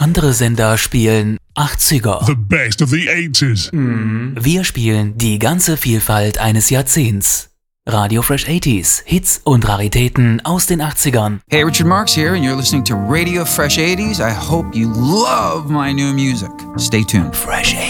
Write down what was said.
andere Sender spielen 80er. The best of the 80s. Wir spielen die ganze Vielfalt eines Jahrzehnts. Radio Fresh 80s, Hits und Raritäten aus den 80ern. Hey, Richard Marx here, and you're listening to Radio Fresh 80s. I hope you love my new music. Stay tuned. Fresh